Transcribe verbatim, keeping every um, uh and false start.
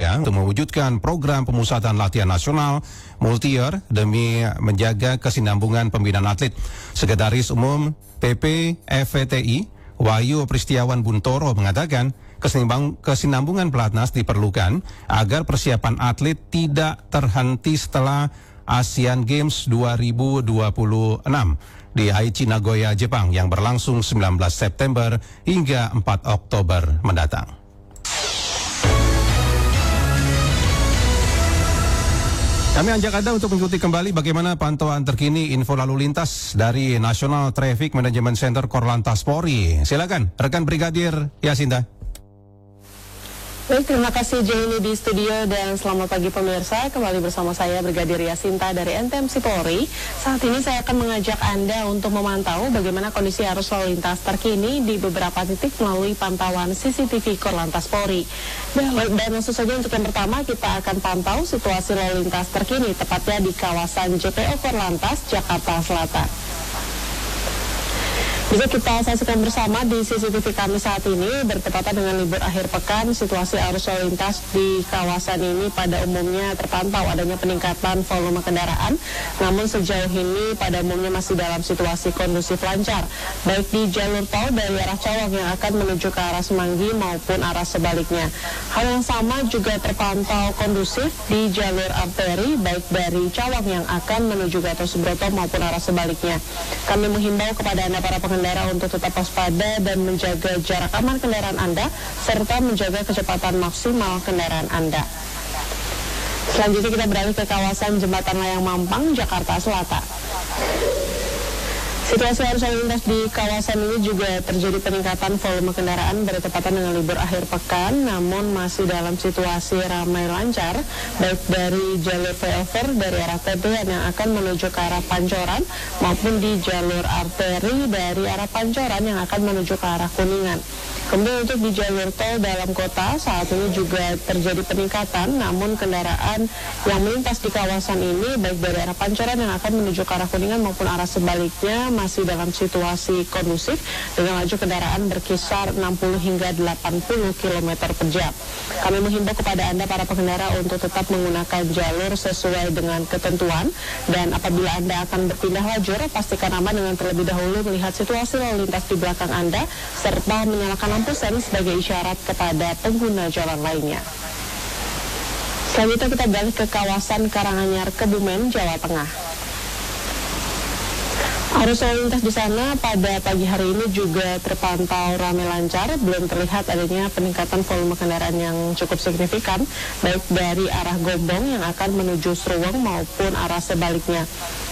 Indonesia untuk mewujudkan program pemusatan latihan nasional multi-year demi menjaga kesinambungan pembinaan atlet. Sekretaris Umum P P F V T I, Wahyu Pristiawan Buntoro mengatakan Kesinimbang, kesinambungan pelatnas diperlukan agar persiapan atlet tidak terhenti setelah Asian Games dua ribu dua puluh enam di Aichi, Nagoya, Jepang yang berlangsung sembilan belas September hingga empat Oktober mendatang. Kami ajak Anda untuk mengikuti kembali bagaimana pantauan terkini info lalu lintas dari National Traffic Management Center Korlantas Polri. Silakan, rekan Brigadir Yasinta. Baik, terima kasih Jenny di studio dan selamat pagi pemirsa. Kembali bersama saya Brigadir Yasinta dari N T M C Polri. Saat ini saya akan mengajak Anda untuk memantau bagaimana kondisi arus lalu lintas terkini di beberapa titik melalui pantauan C C T V Korlantas Polri. Dan, dan langsung saja untuk yang pertama kita akan pantau situasi lalu lintas terkini tepatnya di kawasan J P O Korlantas, Jakarta Selatan. Bisa kita saksikan bersama di C C T V kami saat ini bertepatan dengan libur akhir pekan. Situasi arus lalu lintas di kawasan ini pada umumnya terpantau adanya peningkatan volume kendaraan, namun sejauh ini pada umumnya masih dalam situasi kondusif lancar, baik di jalur tol dari arah Cawang yang akan menuju ke arah Semanggi maupun arah sebaliknya. Hal yang sama juga terpantau kondusif di jalur arteri baik dari Cawang yang akan menuju Gatot Subroto maupun arah sebaliknya. Kami menghimbau kepada Anda para pengendara untuk tetap waspada dan menjaga jarak aman kendaraan Anda serta menjaga kecepatan maksimal kendaraan Anda. Selanjutnya kita beralih ke kawasan Jembatan Layang Mampang, Jakarta Selatan. Situasi arus lalu lintas di kawasan ini juga terjadi peningkatan volume kendaraan bertepatan dengan libur akhir pekan, namun masih dalam situasi ramai lancar, baik dari jalur flyover dari arah Tebean yang akan menuju ke arah Pancoran, maupun di jalur arteri dari arah Pancoran yang akan menuju ke arah Kuningan. Kemudian untuk di jalur tol dalam kota saat ini juga terjadi peningkatan, namun kendaraan yang melintas di kawasan ini baik dari arah Pancoran yang akan menuju ke arah Kuningan maupun arah sebaliknya masih dalam situasi kondusif dengan laju kendaraan berkisar enam puluh hingga delapan puluh kilometer per jam. Kami menghimbau kepada Anda para pengendara untuk tetap menggunakan jalur sesuai dengan ketentuan, dan apabila Anda akan berpindah lajur pastikan aman dengan terlebih dahulu melihat situasi lalu lintas di belakang Anda serta menyalakan lampu sen sebagai isyarat kepada pengguna jalan lainnya. Selanjutnya kita beralih ke kawasan Karanganyar, Kebumen, Jawa Tengah. Arus lalu lintas di sana pada pagi hari ini juga terpantau ramai lancar, belum terlihat adanya peningkatan volume kendaraan yang cukup signifikan, baik dari arah Gombong yang akan menuju Sruweng maupun arah sebaliknya.